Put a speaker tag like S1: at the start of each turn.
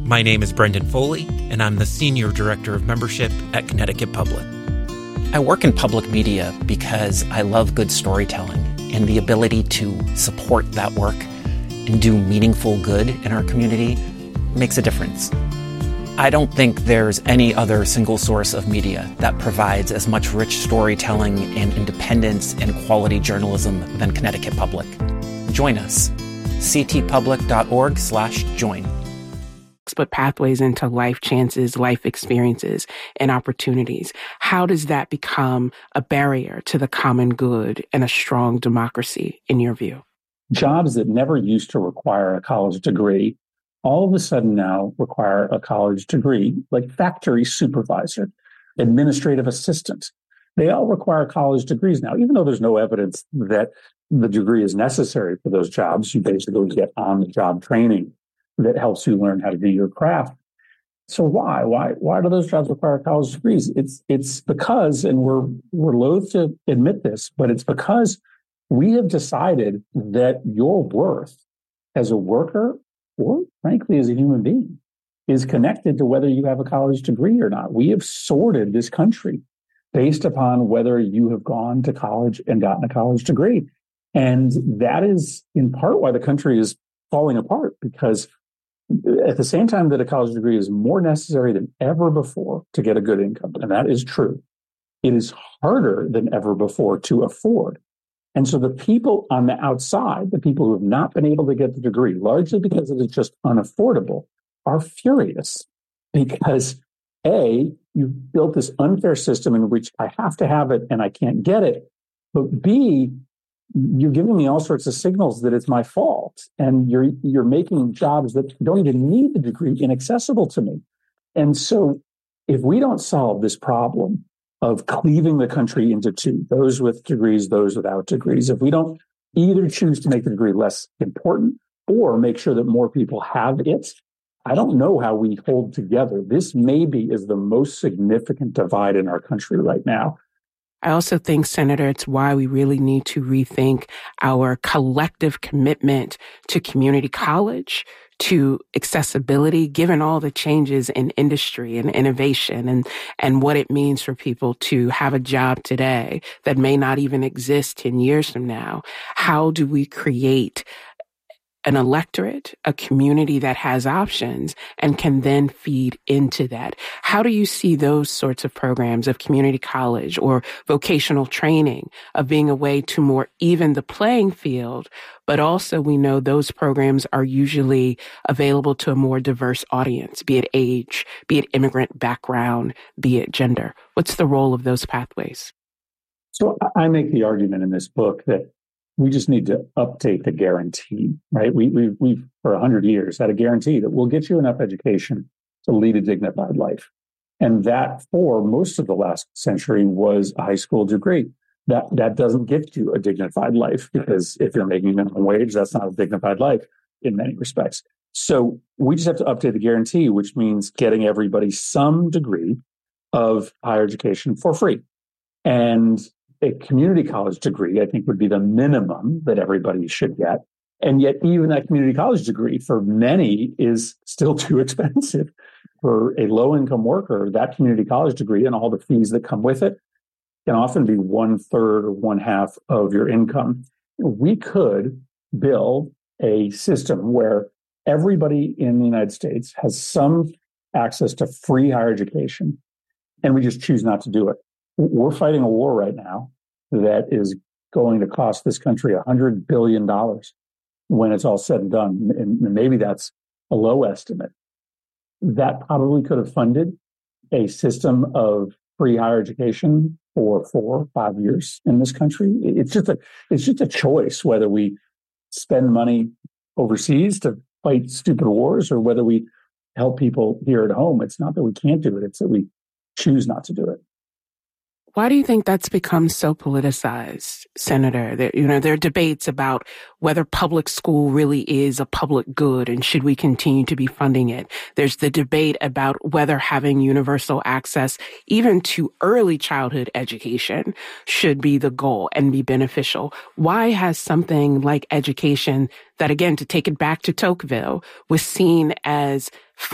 S1: My name is Brendan Foley, and I'm the Senior Director of Membership at Connecticut Public.
S2: I work in public media because I love good storytelling, and the ability to support that work and do meaningful good in our community makes a difference. I don't think there's any other single source of media that provides as much rich storytelling and independence and quality journalism than Connecticut Public. Join us. ctpublic.org/join.
S3: But pathways into life chances, life experiences, and opportunities. How does that become a barrier to the common good and a strong democracy, in your view?
S4: Jobs that never used to require a college degree all of a sudden now require a college degree, like factory supervisor, administrative assistant. They all require college degrees now, even though there's no evidence that the degree is necessary for those jobs. You basically get on-the-job training that helps you learn how to do your craft. So why do those jobs require college degrees? It's because, and we're loath to admit this, but it's because we have decided that your worth as a worker, or frankly as a human being, is connected to whether you have a college degree or not. We have sorted this country based upon whether you have gone to college and gotten a college degree. And that is in part why the country is falling apart, because at the same time that a college degree is more necessary than ever before to get a good income, and that is true, it is harder than ever before to afford. And so the people on the outside, the people who have not been able to get the degree, largely because it is just unaffordable, are furious because A, you've built this unfair system in which I have to have it and I can't get it. But B, you're giving me all sorts of signals that it's my fault, and you're making jobs that don't even need the degree inaccessible to me. And so if we don't solve this problem of cleaving the country into two, those with degrees, those without degrees, if we don't either choose to make the degree less important or make sure that more people have it, I don't know how we hold together. This maybe is the most significant divide in our country right now.
S3: I also think, Senator, it's why we really need to rethink our collective commitment to community college, to accessibility, given all the changes in industry and innovation and what it means for people to have a job today that may not even exist 10 years from now. How do we create an electorate, a community that has options and can then feed into that? How do you see those sorts of programs of community college or vocational training of being a way to more even the playing field? But also we know those programs are usually available to a more diverse audience, be it age, be it immigrant background, be it gender. What's the role of those pathways?
S4: So I make the argument in this book that we just need to update the guarantee, right? We've for 100 years had a guarantee that we'll get you enough education to lead a dignified life. And that for most of the last century was a high school degree. That doesn't get you a dignified life, because if you're making minimum wage, that's not a dignified life in many respects. So we just have to update the guarantee, which means getting everybody some degree of higher education for free. And a community college degree, I think, would be the minimum that everybody should get. And yet even that community college degree for many is still too expensive. For a low-income worker, that community college degree and all the fees that come with it can often be 1/3 or 1/2 of your income. We could build a system where everybody in the United States has some access to free higher education, and we just choose not to do it. We're fighting a war right now that is going to cost this country $100 billion when it's all said and done. And maybe that's a low estimate. That probably could have funded a system of free higher education for 4 or 5 years in this country. It's just a choice whether we spend money overseas to fight stupid wars or whether we help people here at home. It's not that we can't do it. It's that we choose not to do it.
S3: Why do you think that's become so politicized, Senator? There are debates about whether public school really is a public good and should we continue to be funding it. There's the debate about whether having universal access even to early childhood education should be the goal and be beneficial. Why has something like education that, again, to take it back to Tocqueville, was seen as